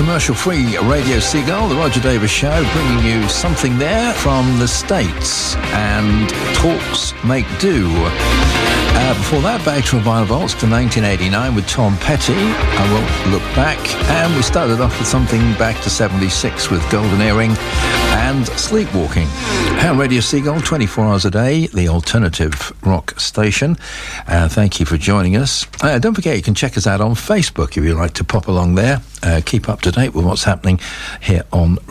commercial-free Radio Seagull, the Roger Davis Show, bringing you Something There from the States and Talks Make Do. Before that, back to Vinyl Vaults to 1989 with Tom Petty, I Won't Look Back, and we started off with something back to 76 with Golden Earring and Sleepwalking. And Radio Seagull, 24 hours a day, the alternative rock station. Thank you for joining us. Don't forget, you can check us out on Facebook if you'd like to pop along there. Keep up to date with what's happening here on